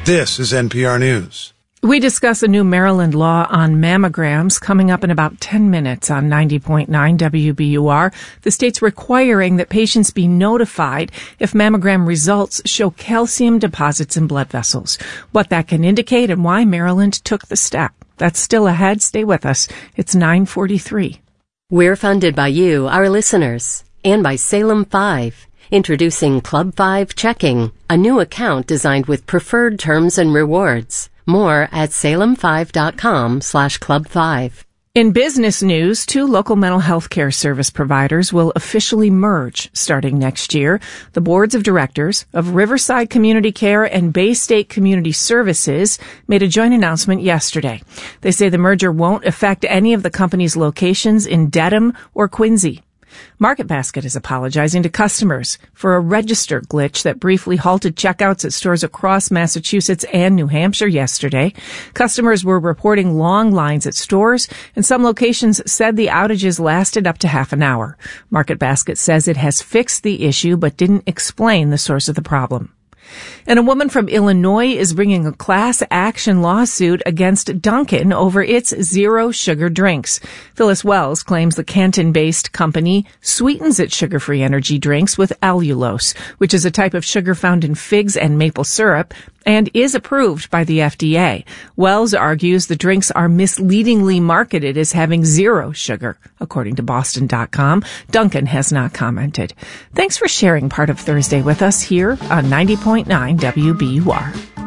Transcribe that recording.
This is NPR News. We discuss a new Maryland law on mammograms coming up in about 10 minutes on 90.9 WBUR. The state's requiring that patients be notified if mammogram results show calcium deposits in blood vessels, what that can indicate and why Maryland took the step. That's still ahead. Stay with us. It's 9:43. We're funded by you, our listeners, and by Salem 5. Introducing Club 5 Checking, a new account designed with preferred terms and rewards. More at salem5.com/club5. In business news, 2 local mental health care service providers will officially merge starting next year. The boards of directors of Riverside Community Care and Bay State Community Services made a joint announcement yesterday. They say the merger won't affect any of the company's locations in Dedham or Quincy. MarketBasket is apologizing to customers for a register glitch that briefly halted checkouts at stores across Massachusetts and New Hampshire yesterday. Customers were reporting long lines at stores, and some locations said the outages lasted up to half an hour. MarketBasket says it has fixed the issue but didn't explain the source of the problem. And a woman from Illinois is bringing a class action lawsuit against Dunkin' over its zero sugar drinks. Phyllis Wells claims the Canton-based company sweetens its sugar-free energy drinks with allulose, which is a type of sugar found in figs and maple syrup, and is approved by the FDA. Wells argues the drinks are misleadingly marketed as having zero sugar, according to Boston.com. Dunkin' has not commented. Thanks for sharing part of Thursday with us here on 90.9 WBUR.